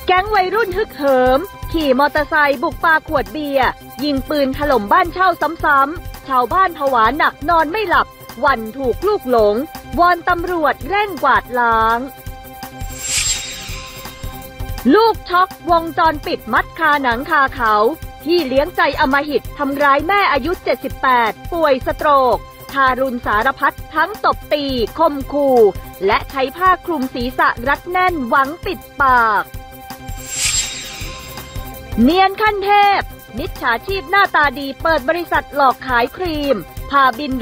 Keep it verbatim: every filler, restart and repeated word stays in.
แก๊งวัยรุ่นฮึกเหิมขี่มอเตอร์ไซค์บุกปาขวดเบียร์ยิงปืนถล่มบ้านเช่าซ้ำๆชาวบ้านผวาหนักนอนไม่หลับวันถูกลูกหลงวอนตำรวจเร่งกวาดล้างลูกช็อกวงจรปิดมัดคาหนังคาเขาที่เลี้ยงใจอำมหิตทำร้ายแม่อายุเจ็ดสิบแปดป่วยสโตรกทารุณสารพัดทั้งตบตีข่มขู่และใช้ผ้าคลุมศีรษะรัดแน่นหวังปิดปากเนียนขั้นเทพมิจฉาชีพหน้าตาดีเปิดบริษัทหลอกขายครีมพาบิน